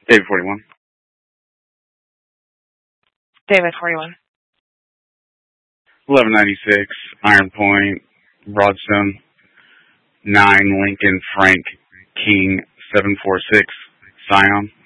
David 41. David 41. 1196, Iron Point, Broadstone, 9, Lincoln, Frank, King, 746, Scion.